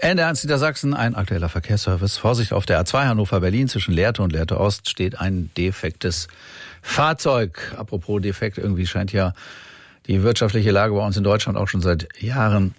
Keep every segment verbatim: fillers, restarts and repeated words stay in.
N D R eins Niedersachsen, ein aktueller Verkehrsservice. Vorsicht, auf der A zwei Hannover-Berlin zwischen Lehrte und Lehrte-Ost steht ein defektes Fahrzeug. Apropos defekt, irgendwie scheint ja die wirtschaftliche Lage bei uns in Deutschland auch schon seit Jahren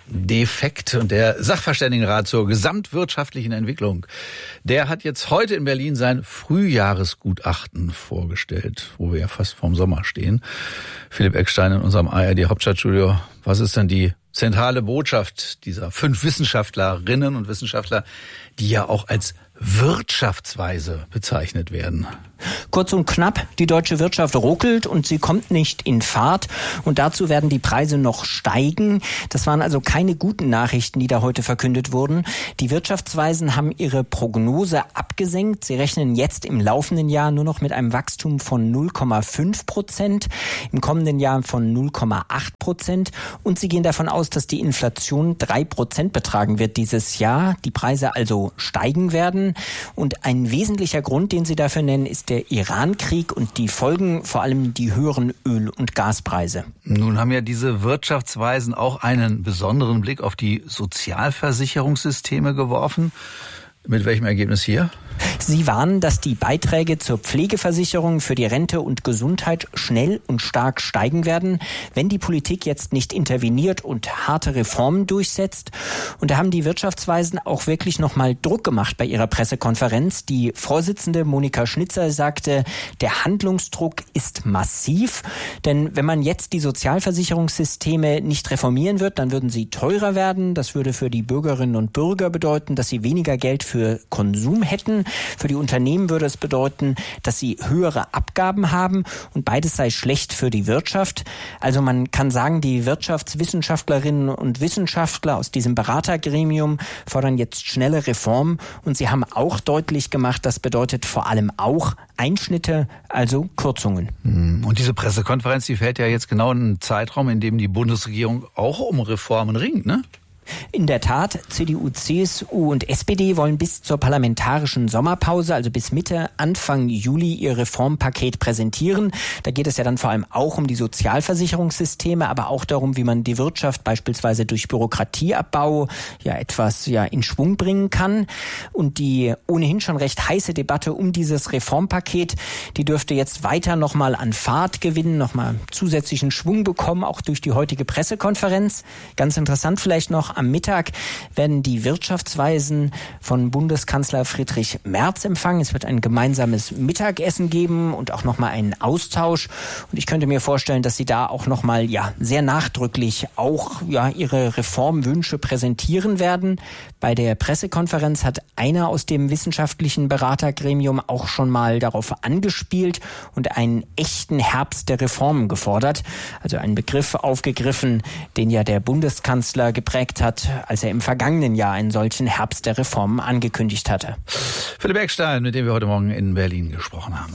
defekt. Und der Sachverständigenrat zur gesamtwirtschaftlichen Entwicklung, der hat jetzt heute in Berlin sein Frühjahresgutachten vorgestellt, wo wir ja fast vorm Sommer stehen. Philipp Eckstein in unserem A R D-Hauptstadtstudio. Was ist denn die zentrale Botschaft dieser fünf Wissenschaftlerinnen und Wissenschaftler, die ja auch als Wirtschaftsweise bezeichnet werden? Kurz und knapp, die deutsche Wirtschaft ruckelt und sie kommt nicht in Fahrt. Und dazu werden die Preise noch steigen. Das waren also keine guten Nachrichten, die da heute verkündet wurden. Die Wirtschaftsweisen haben ihre Prognose abgesenkt. Sie rechnen jetzt im laufenden Jahr nur noch mit einem Wachstum von null Komma fünf Prozent, im kommenden Jahr von null Komma acht Prozent. Und sie gehen davon aus, dass die Inflation drei Prozent betragen wird dieses Jahr. Die Preise also steigen werden. Und ein wesentlicher Grund, den sie dafür nennen, ist der Iran-Krieg und die Folgen, vor allem die höheren Öl- und Gaspreise. Nun haben ja diese Wirtschaftsweisen auch einen besonderen Blick auf die Sozialversicherungssysteme geworfen. Mit welchem Ergebnis hier? Sie warnen, dass die Beiträge zur Pflegeversicherung für die Rente und Gesundheit schnell und stark steigen werden, wenn die Politik jetzt nicht interveniert und harte Reformen durchsetzt. Und da haben die Wirtschaftsweisen auch wirklich nochmal Druck gemacht bei ihrer Pressekonferenz. Die Vorsitzende Monika Schnitzer sagte, der Handlungsdruck ist massiv, denn wenn man jetzt die Sozialversicherungssysteme nicht reformieren wird, dann würden sie teurer werden. Das würde für die Bürgerinnen und Bürger bedeuten, dass sie weniger Geld für Konsum hätten. Für die Unternehmen würde es bedeuten, dass sie höhere Abgaben haben und beides sei schlecht für die Wirtschaft. Also man kann sagen, die Wirtschaftswissenschaftlerinnen und Wissenschaftler aus diesem Beratergremium fordern jetzt schnelle Reformen und sie haben auch deutlich gemacht, das bedeutet vor allem auch Einschnitte, also Kürzungen. Und diese Pressekonferenz, die fällt ja jetzt genau in einen Zeitraum, in dem die Bundesregierung auch um Reformen ringt, ne? In der Tat, C D U, C S U und S P D wollen bis zur parlamentarischen Sommerpause, also bis Mitte, Anfang Juli, ihr Reformpaket präsentieren. Da geht es ja dann vor allem auch um die Sozialversicherungssysteme, aber auch darum, wie man die Wirtschaft beispielsweise durch Bürokratieabbau ja etwas ja in Schwung bringen kann. Und die ohnehin schon recht heiße Debatte um dieses Reformpaket, die dürfte jetzt weiter nochmal an Fahrt gewinnen, nochmal zusätzlichen Schwung bekommen, auch durch die heutige Pressekonferenz. Ganz interessant vielleicht noch, am Mittag werden die Wirtschaftsweisen von Bundeskanzler Friedrich Merz empfangen. Es wird ein gemeinsames Mittagessen geben und auch nochmal einen Austausch. Und ich könnte mir vorstellen, dass sie da auch nochmal ja, sehr nachdrücklich auch ja, ihre Reformwünsche präsentieren werden. Bei der Pressekonferenz hat einer aus dem wissenschaftlichen Beratergremium auch schon mal darauf angespielt und einen echten Herbst der Reformen gefordert. Also einen Begriff aufgegriffen, den ja der Bundeskanzler geprägt hat, als er im vergangenen Jahr einen solchen Herbst der Reformen angekündigt hatte. Philipp Eckstein, mit dem wir heute Morgen in Berlin gesprochen haben.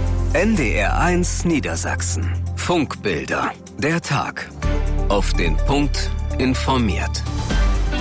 N D R eins Niedersachsen. Funkbilder. Der Tag. Auf den Punkt informiert.